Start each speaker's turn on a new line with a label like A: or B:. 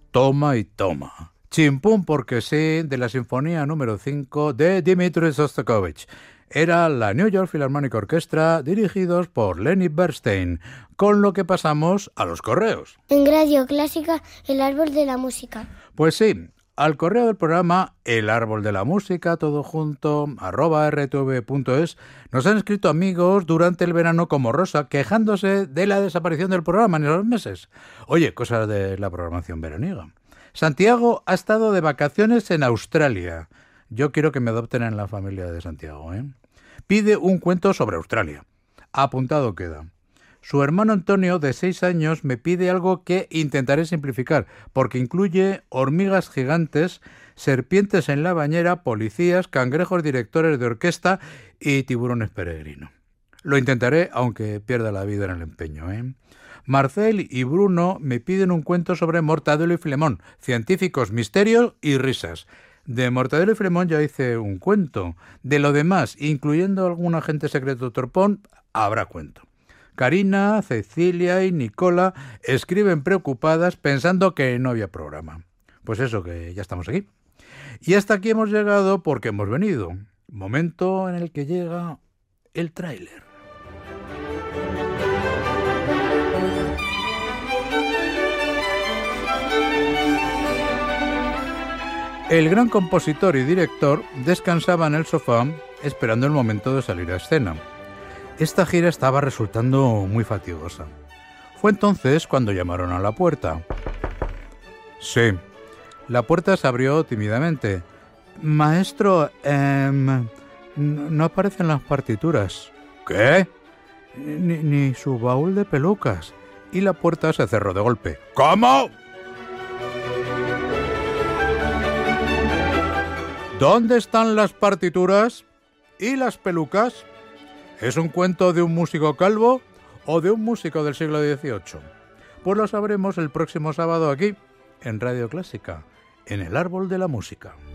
A: Toma y toma. Chimpún porque sí, de la Sinfonía número 5 de Dmitri Shostakovich. Era la New York Philharmonic Orchestra, dirigidos por Lenny Bernstein, con lo que pasamos a los correos.
B: En Radio Clásica, el árbol de la música.
A: Pues sí, al correo del programa El Árbol de la Música, todo junto, @rtv.es, nos han escrito amigos durante el verano como Rosa, quejándose de la desaparición del programa en esos meses. Oye, cosas de la programación veraniega. Santiago ha estado de vacaciones en Australia. Yo quiero que me adopten en la familia de Santiago, ¿eh? Pide un cuento sobre Australia. Apuntado queda. Su hermano Antonio, de 6 años, me pide algo que intentaré simplificar, porque incluye hormigas gigantes, serpientes en la bañera, policías, cangrejos directores de orquesta y tiburones peregrinos. Lo intentaré, aunque pierda la vida en el empeño, ¿eh? Marcel y Bruno me piden un cuento sobre Mortadelo y Filemón, científicos, misterios y risas. De Mortadelo y Filemón ya hice un cuento. De lo demás, incluyendo algún agente secreto torpón, habrá cuento. Karina, Cecilia y Nicola escriben preocupadas pensando que no había programa. Pues eso, que ya estamos aquí. Y hasta aquí hemos llegado porque hemos venido. Momento en el que llega el tráiler. El gran compositor y director descansaba en el sofá esperando el momento de salir a escena. Esta gira estaba resultando muy fatigosa. Fue entonces cuando llamaron a la puerta. Sí, la puerta se abrió tímidamente. Maestro, no aparecen las partituras. ¿Qué? Ni su baúl de pelucas. Y la puerta se cerró de golpe. ¿Cómo? ¿Dónde están las partituras y las pelucas? ¿Es un cuento de un músico calvo o de un músico del siglo XVIII? Pues lo sabremos el próximo sábado aquí, en Radio Clásica, en el Árbol de la Música.